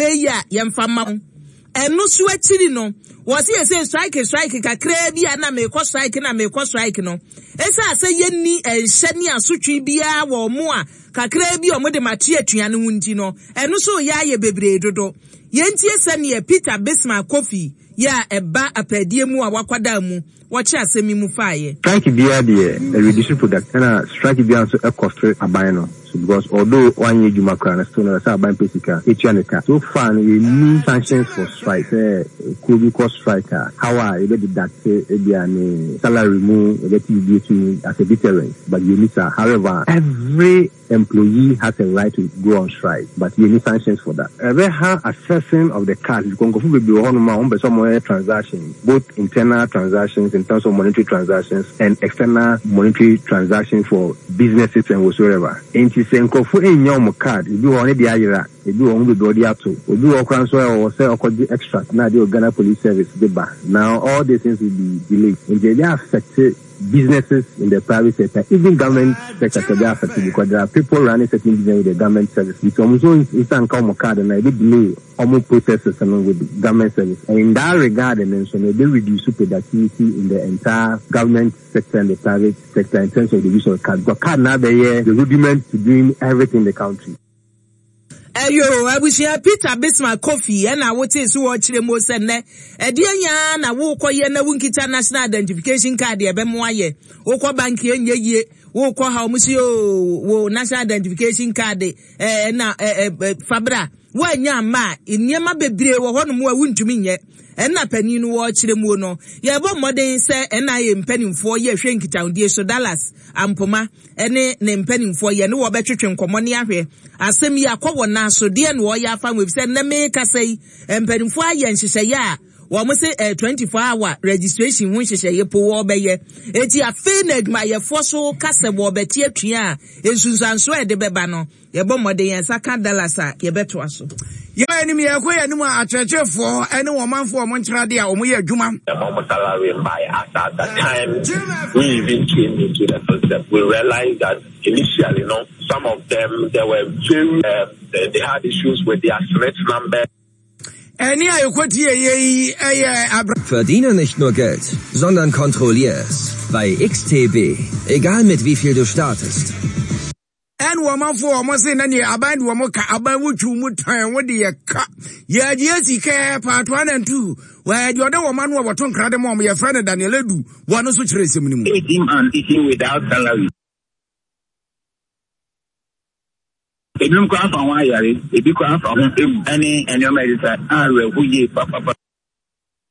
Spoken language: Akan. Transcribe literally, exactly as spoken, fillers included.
be ya yemfama eno so akiri no was ye say strike strike kakra bia na me ko strike na me ko strike no esa ase yenni enhye ni asotwe bia wo mo a kakra bi o mo de mate atua no nti no eno so ya ye bebre dodo yentie sane Peter Bismarck Kofi ya eba apedie mu a wakwada mu wachi asemi mu faaye strike bia de reduce product na strike bia so e cost aban no because although one year Juma Kran still not a bank Pesica, Echianica. So far, we need sanctions for strike. Could be cost striker. How are you did that? A salary move, let you to as a deterrent. But you need, however, every employee has a right to go on strike, but you need sanctions for that. Every assessing of the cash, you can go through the somewhere transactions, both internal transactions in terms of monetary transactions and external monetary transactions for businesses and whatsoever. Senko fu enyo mo card ibi ho ne dia yira ibi ho ngo do dia to obi ho kran so e say okoji extract na dey Ghana Police Service dey ba now all these things will be delayed and they affect businesses in the private sector, even government sector can be affected because there are people running certain business with the government service. It's almost it's uncome card and I did delay almost processes along with government service. And in that regard, I mentioned they reduce productivity in the entire government sector and the private sector in terms of the use of card. Because card now they are the rudiment to doing everything in the country. Ayo, abushia Peter Bismarck Kofi na wote so wo kire mo senne edianya na wo koye na wunkita national identification card e be mo aye wo ko bank enye yie wo ko ha omusi o wo national identification card eh na fabra wo anya ma eniema bebre wo hono mo awuntumi nye enna paninu wo kire mu no ye bo modern se enna ye mpanimfo ye hwe nkitaudie so Dallas ampoma ene ne mpanimfo ye ne wo betwetwe nkomo ne ahwe asem ya kwawo na so de ne wo ya fa we se na me ka sei mpanimfo aye nhyehyeye a wo mo se twenty-four hour registration hun hyehyeye po wo be ye eti afi na aduma ye fo so kase wo beti atua ensunsanso e de beba no ye bo modern ye saka Dallas a ye beto aso ya enemy ya kwa enemy atwetwefo ene wo manfo wo nkyerade a wo ye adwuma salary by at that time we even came into the system. We realized that initially, you know, some of them they were very uh, they, they had issues with their threat number. Verdiene nicht nur Geld, sondern kontrollier es. Bei X T B. Egal mit wie viel du startest. And woman for almost in any abandon womoka about which you would turn with the car. Yeah, yes, he care part one and two. Where the other woman were to credit mom, your friend Daniel do one of such race him and eating without salary. If you come from wire, if you come from any and your medicine, I will papa.